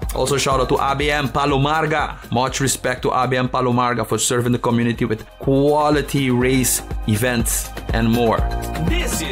Also, shout out to ABM Palomarga. Much respect to ABM Palomarga for serving the community with quality race events and more. This is